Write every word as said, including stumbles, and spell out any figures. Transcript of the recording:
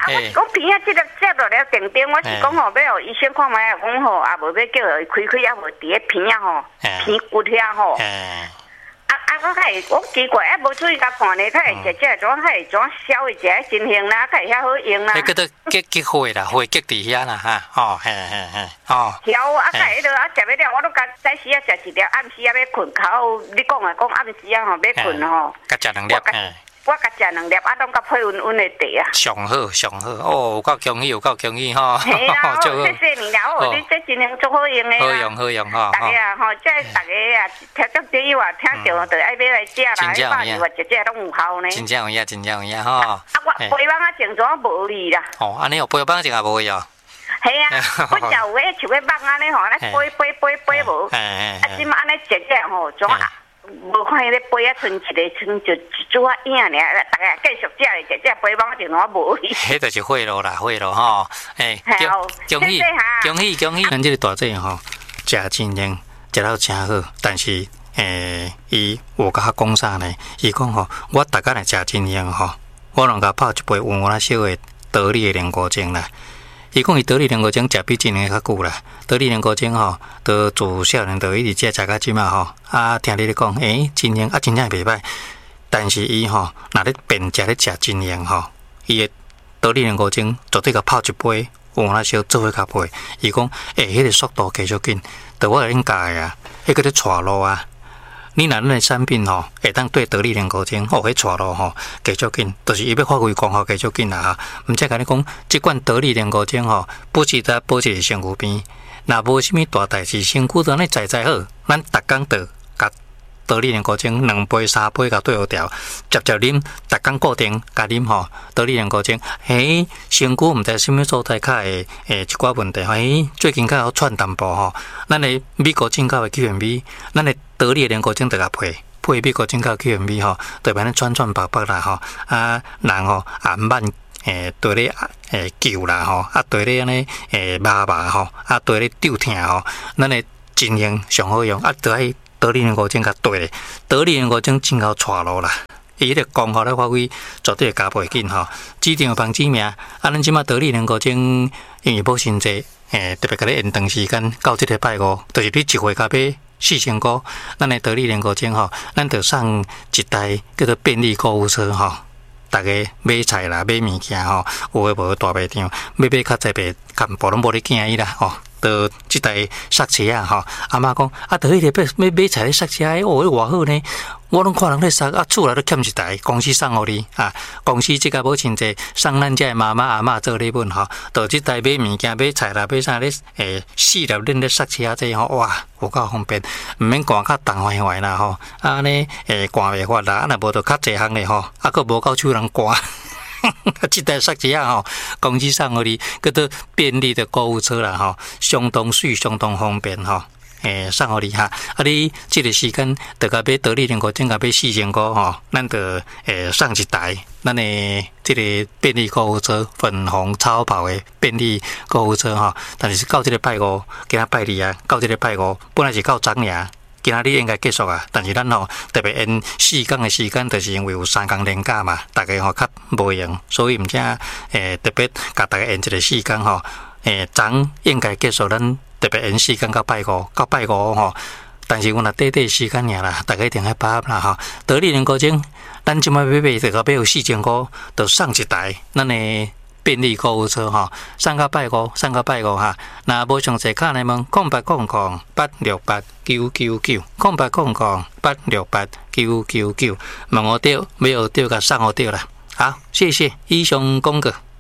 啊，我是讲边啊，即个接落了定定，我是讲吼，要互医生看卖，讲吼，啊，无要叫伊开开，啊，无伫咧片啊吼，片骨遐吼。啊啊！我开，我奇怪，啊，无注意甲看咧，较会食食，怎较会怎消会食真香啦，较会遐好用啦。 迄个都结结血啦，血结伫遐啦哈，哦，嘿嘿嘿，哦。 条啊，甲迄落啊，食要了，我都甲早时啊食一粒，暗时啊要困，口你讲啊，讲暗时啊吼要困吼。 甲食两粒，嘿。 我甲食两粒，啊，拢甲配温温的茶啊。 上好上好，哦，有够恭喜，有够恭喜吼。 系啊，谢谢你啦，哦，你这真能足好用的啦。 好用好用吼。 大家啊，吼，即大家啊，听足第一话，听着就爱买来食啦，一百二话食食拢有效呢。 真正有影，真正有影吼。 啊，我背包啊，症状无哩啦。 哦，安尼哦，背包症也无去哦。 系啊，我就有诶，像个网安尼吼，咧背背背背无。啊，即马安尼食食吼，怎啊？无看迄个杯啊，剩一个剩就一撮啊影尔，大家继续食咧，食食杯帮就我无去。 迄就是血咯啦，血咯吼，诶，恭喜恭喜恭喜！咱这个大姐吼，食真香，食到真好，但是诶，伊有甲我讲啥呢？伊讲吼，我逐工来食真香吼，我拢甲泡一杯温温啊小的得力的莲果精啦。伊讲伊得力莲果精食比真诶较久啦，得力莲果精吼，都自少年就一直食食到即嘛吼。啊，听你咧讲，诶，真香啊，真正袂歹。但是伊吼，若咧变食咧食真香吼，伊诶得力莲果精绝对甲泡一杯有那小做伙较配。伊讲，诶，迄个速度加足紧，着我来恁教诶啊，迄个咧带路啊。你若咱诶产品吼，会当对得力莲果精哦，迄带路吼加足紧，就是伊要发挥功效加足紧啦哈。毋则甲你讲，即款得力莲果精吼，不是在保持身躯边，若无啥物大代志，身躯都安尼在在好，咱逐工得甲得力莲果精两杯三杯甲对好调，接接啉，逐工固定甲啉吼，得力莲果精，嘿，身躯毋知啥物所在较会诶一寡问题，嘿，最近较好喘淡薄吼，咱诶美国进口诶 Q M B， 咱诶得力莲果精得甲配配美国进口 Q M B 吼，特别咧喘喘白白啦吼，啊人吼也毋慢诶对咧诶救啦吼，啊对咧安尼诶麻麻吼，啊对咧丢疼吼，咱诶真用上好用，啊得爱得力莲果精甲对咧，得力莲果精真够带路啦。伊迄个功效咧发挥绝对会加倍紧吼，指定有防指名，啊咱即马得力莲果精因为保鲜剂，诶特别甲你延长时间到即个拜五，就是你一回甲买四千块，咱的得力莲果精吼，咱就送一台叫做便利购物车吼。大家买菜啦、买物件吼，有诶无大卖场，要买较济卖，看无拢无咧惊伊啦吼。就即台刹车啊吼，阿嬷讲啊，就迄个买买菜咧刹车，哦，迄偌好呢。我拢看人咧刹，啊，厝内都欠一台，公司送互你啊。公司即个保亲者送咱遮妈妈阿嬷做礼物吼，就即台买物件、买菜啦、买啥咧，诶，四粒恁咧刹车这吼，哇，有够方便，毋免赶较重坏坏啦吼。啊，安尼诶，赶袂发啦，啊，若无就较济项咧吼，啊，佫无够手人赶。啊，即台刹车啊吼，公司送互你，叫做便利的购物车啦吼，相当水，相当方便吼。诶，送互你哈，啊，你即个时间得甲买得力莲果精，甲买四千块吼，咱得诶送一台，咱的即个便利购物车，粉红超跑的便利购物车吼。但是到即个拜五，今仔拜二啊，到即个拜五，本来是到昨尔。今仔日应该结束啊，但是咱吼特别延四天的时间，就是因为有三天连假嘛，大家吼较无闲，所以毋则诶特别甲大家延一个四天吼，诶，昨应该结束，咱特别延四天到拜五，到拜五吼。但是阮若短短时间尔啦，大家一定要把握啦吼。得力莲果精，咱即摆买买就到买有四千块，就送一台咱的便利购物车吼，送到拜五，送到拜五哈。若无详细卡来问，空八空空八六八九九九，空八空空八六八九九九，问我对，没有对，甲送我对啦。好，谢谢，以上公告。